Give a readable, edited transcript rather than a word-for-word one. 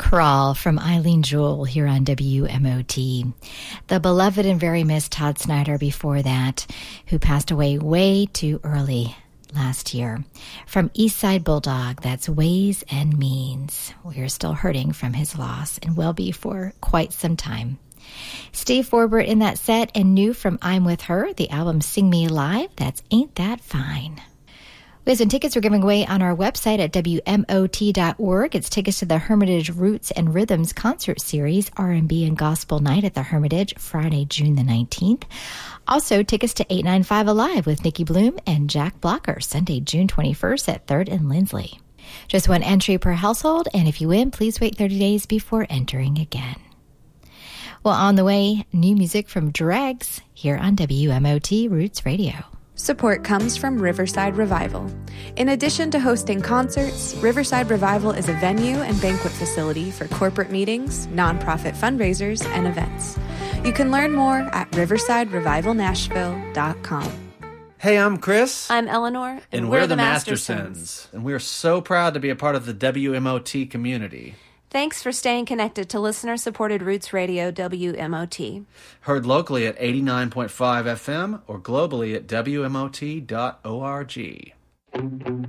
Crawl from Eileen Jewell here on WMOT. The beloved and very missed Todd Snyder before that, who passed away way too early last year. From Eastside Bulldog, that's Ways and Means. We're still hurting from his loss and will be for quite some time. Steve Forbert in that set, and new from I'm With Her, the album Sing Me Live, that's Ain't That Fine. We have some tickets we're giving away on our website at WMOT.org. It's tickets to the Hermitage Roots and Rhythms concert series, R&B and Gospel Night at the Hermitage, Friday, June the 19th. Also, tickets to 895 Alive with Nikki Bloom and Jack Blocker, Sunday, June 21st at 3rd and Lindsley. Just one entry per household, and if you win, please wait 30 days before entering again. Well, on the way, new music from Dregs here on WMOT Roots Radio. Support comes from Riverside Revival. In addition to hosting concerts, Riverside Revival is a venue and banquet facility for corporate meetings, nonprofit fundraisers, and events. You can learn more at riversiderevivalnashville.com. Hey, I'm Chris. I'm Eleanor. And we're the Mastersons. And we're so proud to be a part of the WMOT community. Thanks for staying connected to listener-supported Roots Radio WMOT. Heard locally at 89.5 FM or globally at WMOT.org.